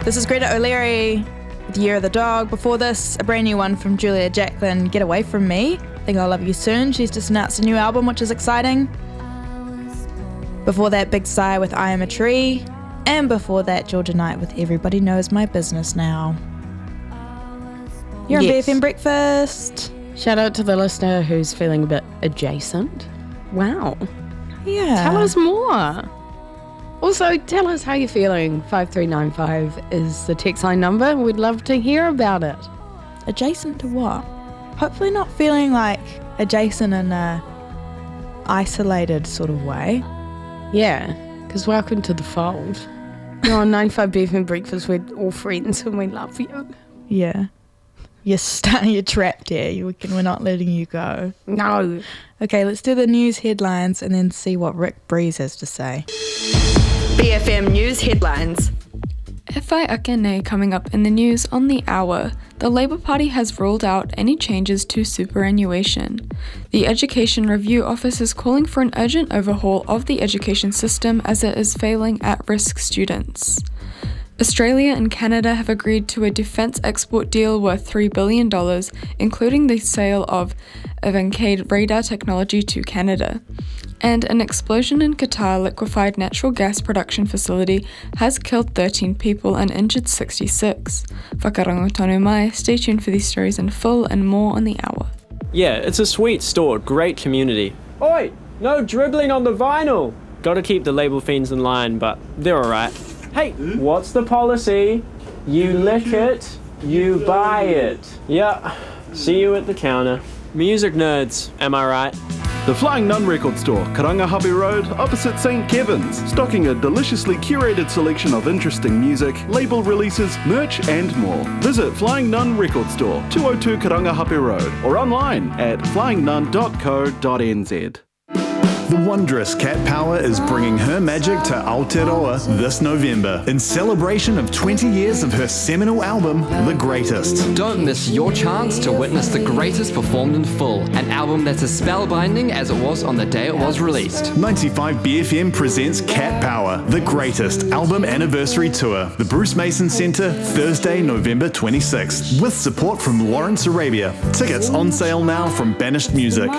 This is Greta O'Leary with Year of the Dog. Before this, a brand new one from Julia Jacklin, Get Away From Me. Think I'll Love You Soon. She's just announced a new album, which is exciting. Before that, Big Sigh with I Am a Tree. And before that, Georgia Knight with Everybody Knows My Business Now. You're on BFM Breakfast. Shout out to the listener who's feeling a bit adjacent. Wow. Yeah. Tell us more. Also, tell us how you're feeling. 5395 is the text line number. We'd love to hear about it. Adjacent to what? Hopefully not feeling like adjacent in a isolated sort of way. Yeah, because welcome to the fold. You're on 95 BFM Breakfast. We're all friends and we love you. Yeah. You're trapped here. We're not letting you go. No. Okay, let's do the news headlines and then see what Rick Breeze has to say. BFM News Headlines. Whai ake nei coming up in the news on the hour. The Labour Party has ruled out any changes to superannuation. The Education Review Office is calling for an urgent overhaul of the education system as it is failing at-risk students. Australia and Canada have agreed to a defence export deal worth $3 billion, including the sale of Evancade radar technology to Canada. And an explosion in Qatar liquefied natural gas production facility has killed 13 people and injured 66. Whakarongo tonu mai. Stay tuned for these stories in full and more on the hour. Yeah, it's a sweet store, great community. Oi, no dribbling on the vinyl! Gotta keep the label fiends in line, but they're alright. Hey, what's the policy? You lick it, you buy it. Yeah, see you at the counter. Music nerds, am I right? The Flying Nun Record Store, Karangahape Road, opposite St. Kevin's, stocking a deliciously curated selection of interesting music, label releases, merch and more. Visit Flying Nun Record Store, 202 Karangahape Road, or online at flyingnun.co.nz. The wondrous Cat Power is bringing her magic to Aotearoa this November in celebration of 20 years of her seminal album, The Greatest. Don't miss your chance to witness The Greatest performed in full, an album that's as spellbinding as it was on the day it was released. 95 BFM presents Cat Power, The Greatest Album Anniversary Tour, the Bruce Mason Centre, Thursday, November 26th, with support from Lawrence Arabia. Tickets on sale now from Banished Music.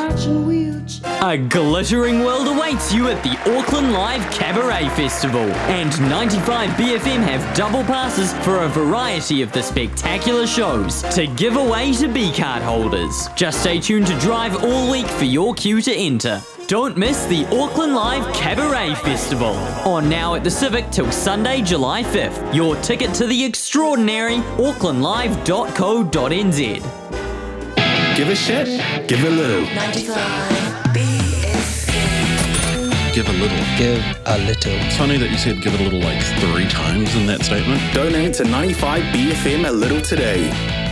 A glittering world awaits you at the Auckland Live Cabaret Festival, and 95 BFM have double passes for a variety of the spectacular shows to give away to B-card holders. Just stay tuned to Drive all week for your cue to enter. Don't miss the Auckland Live Cabaret Festival, on now at the Civic till Sunday, July 5th. Your ticket to the extraordinary aucklandlive.co.nz. Give a shit, give a little. 95 Give a little. Give a little. It's funny that you said give it a little like 3 times in that statement. Donate to 95 BFM a little today.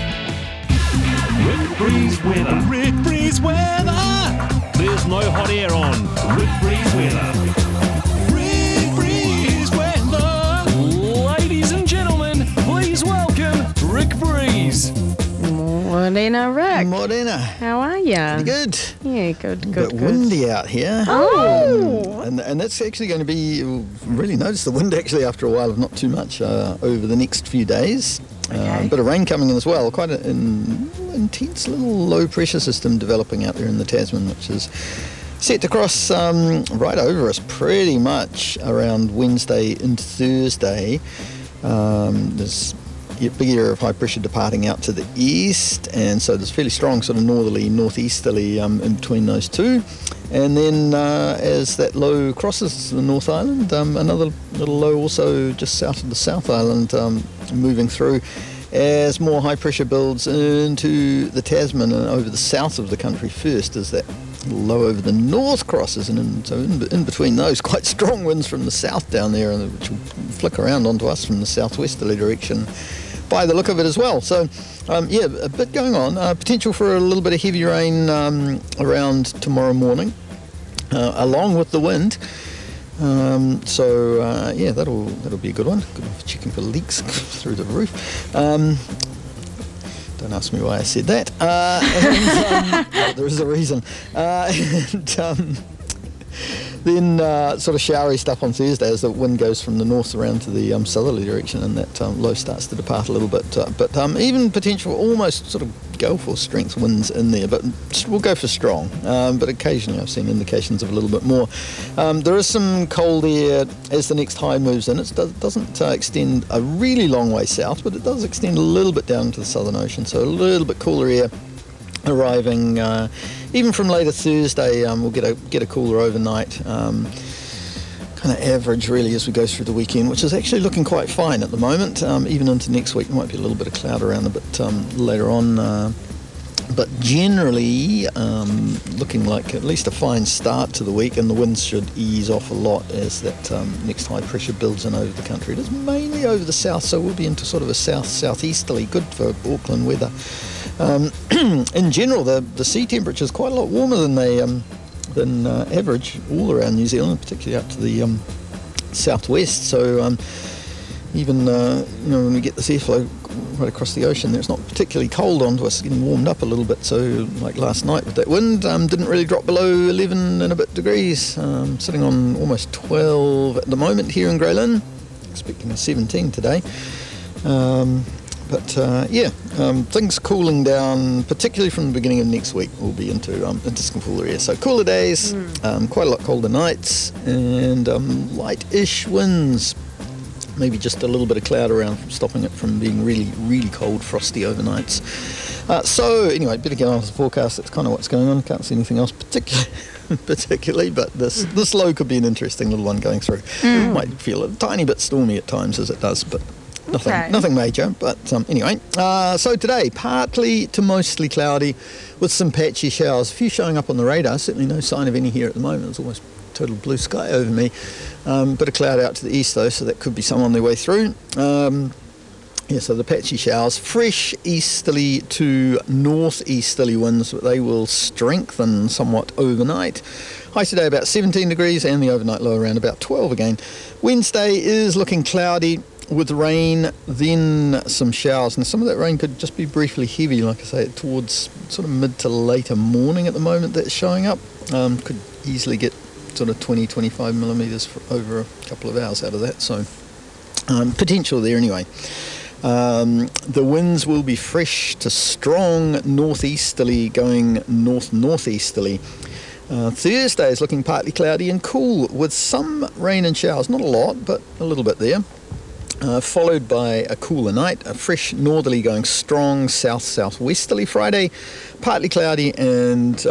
Rick Breeze weather. Rick Breeze weather. There's no hot air on. Rick Breeze weather. Rick Breeze weather. Ladies and gentlemen, please welcome Rick Breeze. Morena, Rick. Morena. How are you? Pretty good. Yeah, good. A bit windy out here. Oh. And that's actually going to be, you'll really notice the wind actually after a while of not too much over the next few days. Okay. A bit of rain coming in as well. Quite an intense little low pressure system developing out there in the Tasman, which is set to cross right over us pretty much around Wednesday and Thursday. There's a big area of high pressure departing out to the east, and so there's fairly strong sort of northerly, northeasterly in between those two. And then as that low crosses the North Island, another little low also just south of the South Island moving through as more high pressure builds into the Tasman and over the south of the country first as that low over the north crosses, and so in between those quite strong winds from the south down there, which will flick around onto us from the southwesterly direction by the look of it as well. So a bit going on, potential for a little bit of heavy rain around tomorrow morning along with the wind. That'll be a good one. Good one for checking for leaks through the roof. Don't ask me why I said that. There is a reason. Then sort of showery stuff on Thursday as the wind goes from the north around to the southerly direction, and that low starts to depart a little bit. But even potential almost sort of gale force strength winds in there, but we'll go for strong. But occasionally I've seen indications of a little bit more. There is some cold air as the next high moves in. It doesn't extend a really long way south, but it does extend a little bit down to the Southern Ocean, so a little bit cooler air arriving even from later Thursday. We'll get a cooler overnight, kind of average really as we go through the weekend, which is actually looking quite fine at the moment. Even into next week there might be a little bit of cloud around a bit later on, but generally looking like at least a fine start to the week, and the winds should ease off a lot as that next high pressure builds in over the country. It is mainly over the south, so we'll be into sort of a southeasterly, good for Auckland weather. In general, the sea temperature is quite a lot warmer than average all around New Zealand, particularly up to the southwest. So even when we get this airflow right across the ocean, it's not particularly cold onto us, getting warmed up a little bit. So like last night with that wind, didn't really drop below 11 and a bit degrees, sitting on almost 12 at the moment here in Grey Lynn, expecting a 17 today. Things cooling down, particularly from the beginning of next week. We'll be into some cooler air. So cooler days, quite a lot colder nights, and light-ish winds. Maybe just a little bit of cloud around, stopping it from being really, really cold, frosty overnights. So anyway, better get on with the forecast. That's kind of what's going on. Can't see anything else particularly, but this low could be an interesting little one going through. Might feel a tiny bit stormy at times as it does, but nothing major. But anyway, so today, partly to mostly cloudy with some patchy showers. A few showing up on the radar, certainly no sign of any here at the moment. There's almost total blue sky over me. Bit of cloud out to the east though, so that could be some on their way through. So the patchy showers, fresh easterly to northeasterly winds, but they will strengthen somewhat overnight. High today about 17 degrees, and the overnight low around about 12 again. Wednesday is looking cloudy with rain, then some showers, and some of that rain could just be briefly heavy, like I say, towards sort of mid to later morning at the moment that's showing up. Could easily get sort of 20-25 millimetres for over a couple of hours out of that, so potential there anyway. The winds will be fresh to strong northeasterly, going northeasterly. Thursday is looking partly cloudy and cool with some rain and showers, not a lot, but a little bit there. Followed by a cooler night, a fresh northerly going strong southwesterly Friday, partly cloudy, and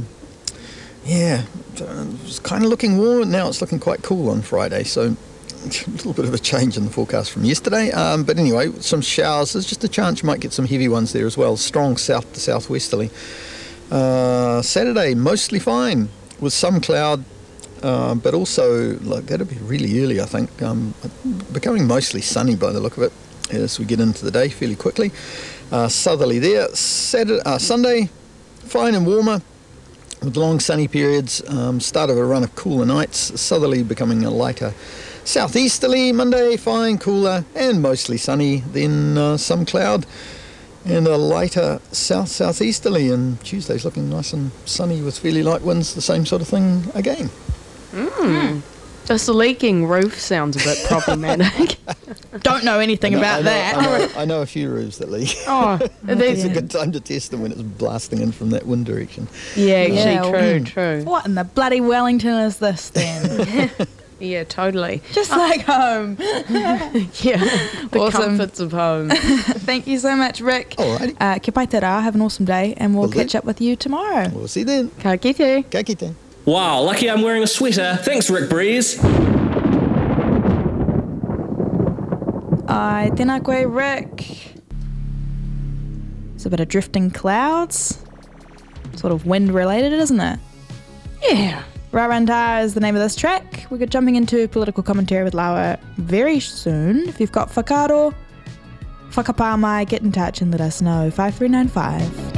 it's kind of looking warm. Now it's looking quite cool on Friday, so a little bit of a change in the forecast from yesterday. But anyway, some showers. There's just a chance you might get some heavy ones there as well. Strong south to southwesterly. Saturday, mostly fine with some cloud. But also, that'll be really early, I think. Becoming mostly sunny by the look of it as we get into the day fairly quickly. Southerly there. Sunday, fine and warmer with long sunny periods. Start of a run of cooler nights. Southerly becoming a lighter southeasterly. Monday, fine, cooler and mostly sunny. Then some cloud and a lighter southeasterly. And Tuesday's looking nice and sunny with fairly light winds. The same sort of thing again. Just the leaking roof sounds a bit problematic. Don't know anything about that. I know a few roofs that leak. It's a good time to test them when it's blasting in from that wind direction. True. What in the bloody Wellington is this then? Yeah, totally. Just like home. The comforts of home. Thank you so much, Rick. Alrighty. Kia pai te rā, have an awesome day, and we'll catch up with you tomorrow. We'll see you then. Ka kite. Ka kite. Wow, lucky I'm wearing a sweater. Thanks, Rick Breeze. Ai, tēnā koe, Rick. It's a bit of drifting clouds. Sort of wind related, isn't it? Yeah. Raranta is the name of this track. We're jumping into political commentary with Laura very soon. If you've got whakaaro, whakapā mai, get in touch and let us know. 5395.